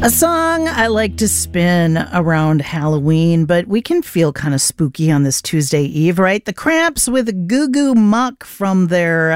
A song I like to spin around Halloween, but we can feel kind of spooky on this Tuesday Eve, right? The Cramps with Goo Goo Muck from their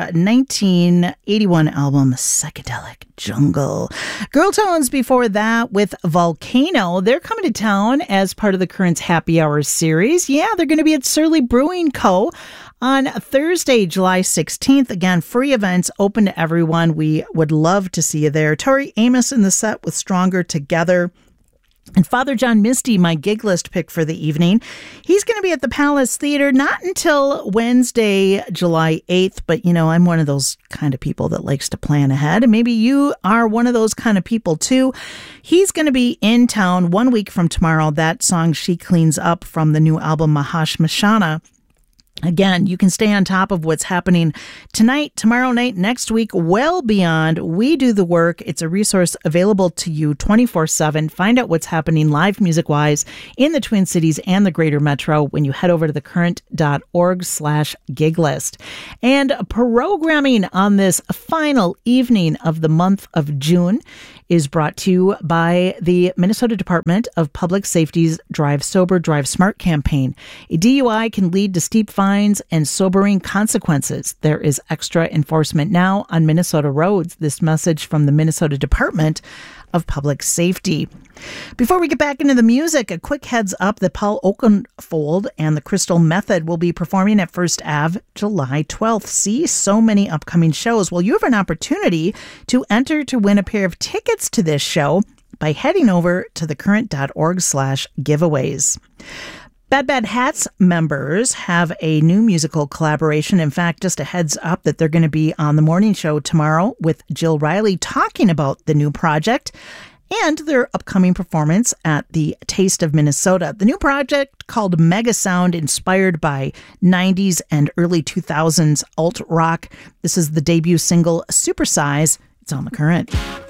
1981 album Psychedelic Jungle. Girl Tones before that with Volcano. They're coming to town as part of the Currents Happy Hour series. Yeah, they're going to be at Surly Brewing Co. on Thursday, July 16th. Again, free events open to everyone. We would love to see you there. Tori Amos in the set with Stronger Together. And Father John Misty, my gig list pick for the evening. He's going to be at the Palace Theater not until Wednesday, July 8th. But, you know, I'm one of those kind of people that likes to plan ahead. And maybe you are one of those kind of people, too. He's going to be in town 1 week from tomorrow. That song, She Cleans Up, from the new album Mahash Mashana. Again, you can stay on top of what's happening tonight, tomorrow night, next week, well beyond. We do the work. It's a resource available to you 24/7. Find out what's happening live music-wise in the Twin Cities and the greater metro when you head over to thecurrent.org/gig list. And programming on this final evening of the month of June is brought to you by the Minnesota Department of Public Safety's Drive Sober, Drive Smart campaign. A DUI can lead to steep fines and sobering consequences. There is extra enforcement now on Minnesota roads. This message from the Minnesota Department of Public Safety. Before we get back into the music, a quick heads up that Paul Oakenfold and the Crystal Method will be performing at First Ave July 12th. See, so many upcoming shows. Well, you have an opportunity to enter to win a pair of tickets to this show by heading over to thecurrent.org/giveaways. Bad Bad Hats members have a new musical collaboration. In fact, just a heads up that they're going to be on the morning show tomorrow with Jill Riley talking about the new project and their upcoming performance at the Taste of Minnesota. The new project, called Mega Sound, inspired by 90s and early 2000s alt rock. This is the debut single, Supersize. It's on The Current.